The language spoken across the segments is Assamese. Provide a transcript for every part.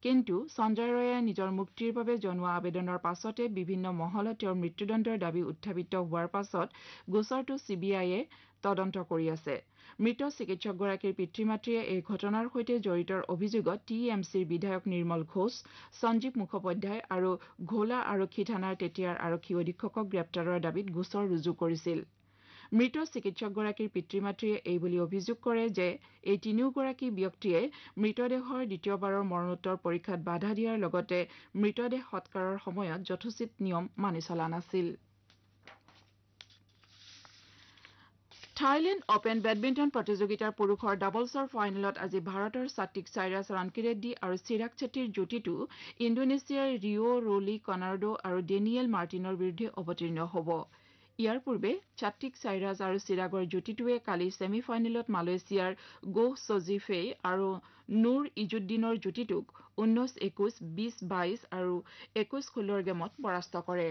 কিন্তু সঞ্জয় ৰয়ে নিজৰ মুক্তিৰ বাবে জনোৱা আবেদনৰ পাছতে বিভিন্ন মহলত তেওঁৰ মৃত্যুদণ্ডৰ দাবী উত্থাপিত হোৱাৰ পাছত গোচৰটো CBIয়ে তদন্ত কৰি আছে মৃত চিকিৎসকগৰাকীৰ পিতৃ-মাতৃয়ে এই ঘটনাৰ সৈতে জড়িতৰ অভিযোগত TMCৰ বিধায়ক নিৰ্মল ঘোষ সঞ্জীৱ মুখোপাধ্যায় আৰু ঘোলা আৰক্ষী থানাৰ তেতিয়াৰ আৰক্ষী অধীক্ষকক গ্ৰেপ্তাৰৰ দাবীত গোচৰ ৰুজু কৰিছিল মৃত চিকিৎসকগৰাকীৰ পিতৃ-মাতৃয়ে এই বুলি অভিযোগ কৰে যে এই তিনিওগৰাকী ব্যক্তিয়ে মৃতদেহৰ দ্বিতীয়বাৰৰ মৰণোত্তৰ পৰীক্ষাত বাধা দিয়াৰ লগতে মৃতদেহ সৎকাৰৰ সময়ত যথোচিত নিয়ম মানি চলা নাছিল থাইলেণ্ড অপেন বেডমিণ্টন প্ৰতিযোগিতাৰ পুৰুষৰ ডাবলছৰ ফাইনেলত আজি ভাৰতৰ সাত্বিক সাইৰাজ ৰানকিৰেড্ডী আৰু চিৰাগ চেট্টিৰ যুটিটো ইণ্ডোনেছিয়াৰ ৰিঅ' ৰলি কনাৰ্ডো আৰু ডেনিয়েল মাৰ্টিনৰ বিৰুদ্ধে অৱতীৰ্ণ হ'ব ইয়াৰ পূৰ্বে সাত্বিক সাইৰাজ আৰু চিৰাগৰ যুটিটোৱে কালি ছেমি ফাইনেলত মালয়েছিয়াৰ গোহ ছজিফেই আৰু নুৰ ইজুদ্দিনৰ যুটিটোক 19-21 20-22 আৰু 21-16 গেমত পৰাস্ত কৰে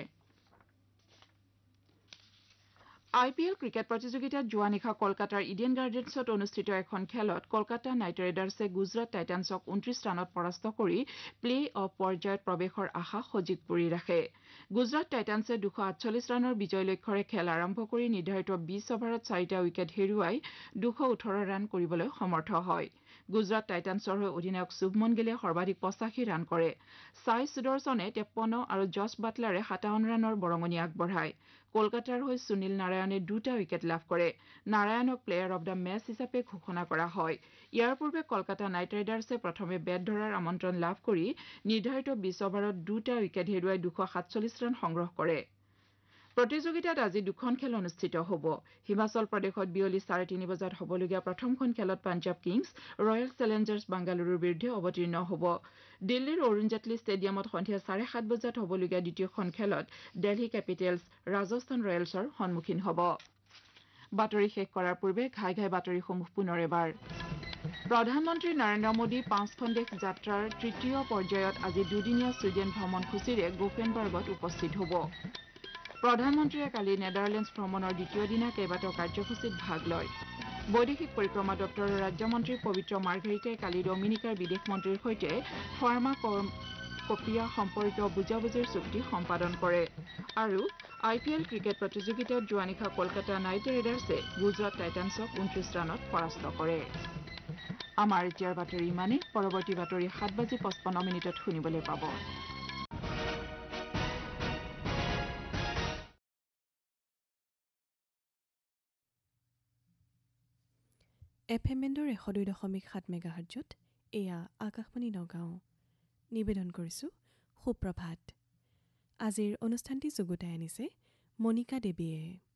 IPL ক্ৰিকেট প্ৰতিযোগিতাত যোৱা নিশা কলকাতাৰ ইডেন গাৰ্ডেন্সত অনুষ্ঠিত এখন খেলত কলকাতা নাইট ৰাইডাৰ্ছে গুজৰাট টাইটান্সক 29 ৰানত পৰাস্ত কৰি প্লে অফ পৰ্যায়ত প্ৰৱেশৰ আশা সজীৱ কৰি ৰাখে গুজৰাট টাইটান্সে 248 ৰানৰ বিজয় লক্ষ্যৰে খেল আৰম্ভ কৰি নিৰ্ধাৰিত 20 অভাৰত 4টা উইকেট হেৰুৱাই 218 ৰান কৰিবলৈ সমৰ্থ হয় গুজৰাট টাইটান্সৰ হৈ অধিনায়ক শুভমন গিলে সৰ্বাধিক 85 ৰান কৰে সাই সুদৰ্শনে 53 আৰু জছ বাটলাৰে 57 ৰানৰ বৰঙণি আগবঢ়ায় কলকাতাৰ হৈ সুনীল নাৰায়ণে 2টা উইকেট লাভ কৰে নাৰায়ণক প্লেয়াৰ অব দ্য মেচ হিচাপে ঘোষণা কৰা হয় ইয়াৰ পূৰ্বে কলকাতা নাইট ৰাইডাৰ্ছে প্ৰথমে বেট ধৰাৰ আমন্ত্ৰণ লাভ কৰি নিৰ্ধাৰিত 20 অভাৰত 2টা উইকেট হেৰুৱাই 247 ৰান সংগ্ৰহ কৰে প্ৰতিযোগিতাত আজি দুখন খেল অনুষ্ঠিত হ'ব হিমাচল প্ৰদেশত বিয়লি 3:30 বজাত হ'বলগীয়া প্ৰথমখন খেলত পাঞ্জাব কিংছ ৰয়েল চেলেঞ্জাৰ্ছ বাংগালুৰুৰ বিৰুদ্ধে অৱতীৰ্ণ হ'ব দিল্লীৰ অৰুণ জেটলী ষ্টেডিয়ামত সন্ধিয়া 7:30 বজাত হ'বলগীয়া দ্বিতীয়খন খেলত দিল্লী কেপিটেলছ ৰাজস্থান ৰয়েলছৰ সন্মুখীন হ'ব বাতৰি শেষ কৰাৰ পূৰ্বে ঘাই বাতৰিসমূহ পুনৰ এবাৰ প্ৰধানমন্ত্ৰী নৰেন্দ্ৰ মোদী 5খন দেশ যাত্ৰাৰ তৃতীয় পৰ্যায়ত আজি দুদিনীয়া ছুইডেন ভ্ৰমণসূচীৰে গোফেনবাৰ্গত উপস্থিত হ'ব প্ৰধানমন্ত্ৰীয়ে কালি নেদাৰলেণ্ডছ ভ্ৰমণৰ দ্বিতীয় দিনা কেইবাটাও কাৰ্যসূচীত ভাগ লয় বৈদেশিক পৰিক্ৰমা দপ্তৰৰ ৰাজ্যমন্ত্ৰী পবিত্ৰ মাৰ্ঘেৰিটাই কালি ডমিনিকাৰ বিদেশ মন্ত্ৰীৰ সৈতে ফাৰ্মা কপিয়া সম্পৰ্কীয় বুজাবুজিৰ চুক্তি সম্পাদন কৰে আৰু IPL ক্ৰিকেট প্ৰতিযোগিতাত যোৱা নিশা কলকাতা নাইট ৰাইডাৰ্ছে গুজৰাট টাইটান্সক 29 ৰানত পৰাস্ত কৰে আমাৰ এতিয়াৰ বাতৰি ইমানেই পৰৱৰ্তী বাতৰি 7:55 শুনিবলৈ পাব FM বেণ্ডৰ 102.7 মেগাহাৰ্টজত এয়া আকাশবাণী নগাঁও নিবেদন কৰিছোঁ সুপ্ৰভাত আজিৰ অনুষ্ঠানটি যুগুতাই আনিছে মণিকা দেৱীয়ে